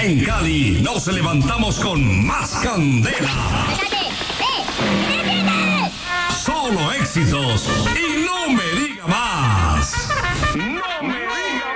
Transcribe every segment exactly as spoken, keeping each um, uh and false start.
En Cali nos levantamos con más candela. Solo éxitos y no me diga más. No me diga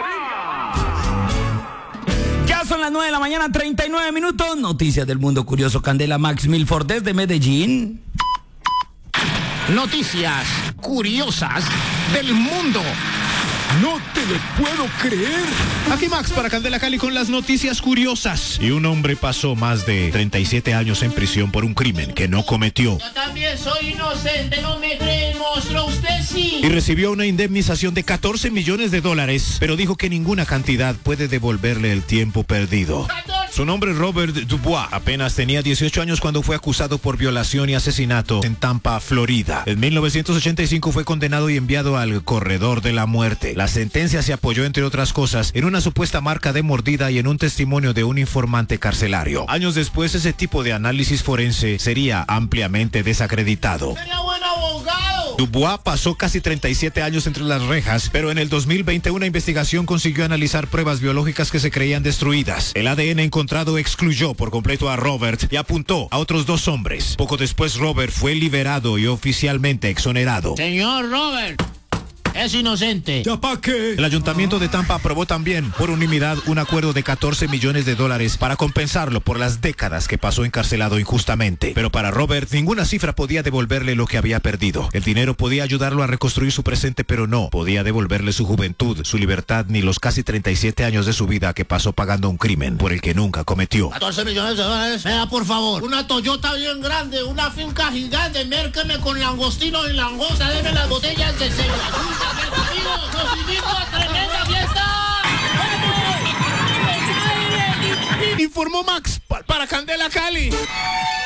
más. Ya son las nueve de la mañana, treinta y nueve minutos. Noticias del mundo curioso. Candela Max Milford desde Medellín. Noticias curiosas del mundo. No te lo puedo creer. Aquí Max para Candela Cali con las noticias curiosas. Y un hombre pasó más de treinta y siete años en prisión por un crimen que no cometió. Yo también soy inocente, no me creen, monstruo, usted sí. Y recibió una indemnización de catorce millones de dólares, pero dijo que ninguna cantidad puede devolverle el tiempo perdido. Su nombre es Robert Dubois. Apenas tenía dieciocho años cuando fue acusado por violación y asesinato en Tampa, Florida. En mil novecientos ochenta y cinco fue condenado y enviado al corredor de la muerte. La sentencia se apoyó, entre otras cosas, en una supuesta marca de mordida y en un testimonio de un informante carcelario. Años después, ese tipo de análisis forense sería ampliamente desacreditado. Sería buen abogado. Dubois pasó casi treinta y siete años entre las rejas, pero en el dos mil veinte una investigación consiguió analizar pruebas biológicas que se creían destruidas. El A D N encontrado excluyó por completo a Robert y apuntó a otros dos hombres. Poco después, Robert fue liberado y oficialmente exonerado. Señor Robert, es inocente. ¿Ya pa' qué? El ayuntamiento de Tampa aprobó también por unanimidad un acuerdo de catorce millones de dólares para compensarlo por las décadas que pasó encarcelado injustamente. Pero para Robert, ninguna cifra podía devolverle lo que había perdido. El dinero podía ayudarlo a reconstruir su presente, pero no podía devolverle su juventud, su libertad, ni los casi treinta y siete años de su vida que pasó pagando un crimen por el que nunca cometió. catorce millones de dólares. Me da, por favor, una Toyota bien grande, una finca gigante, mérqueme con langostinos y langosta, deme las botellas de cerveza. Amigos, los invito a tremenda fiesta. Informó Max pa- para Candela Cali.